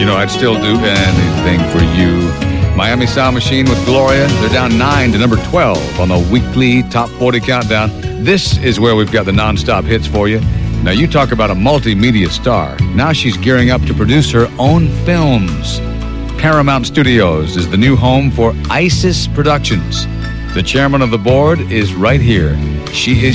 You know, I'd still do anything for you. Miami Sound Machine with Gloria. They're down 9 to number 12 on the weekly Top 40 Countdown. This is where we've got the nonstop hits for you. Now, you talk about a multimedia star. Now she's gearing up to produce her own films. Paramount Studios is the new home for Isis Productions. The chairman of the board is right here. She is